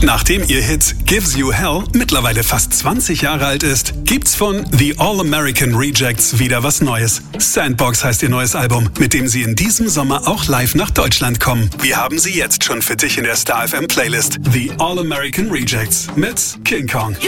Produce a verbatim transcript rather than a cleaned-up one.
Nachdem ihr Hit Gives You Hell mittlerweile fast zwanzig Jahre alt ist, gibt's von The All-American Rejects wieder was Neues. Sandbox heißt ihr neues Album, mit dem sie in diesem Sommer auch live nach Deutschland kommen. Wir haben sie jetzt schon für dich in der Star F M Playlist. The All-American Rejects mit King Kong.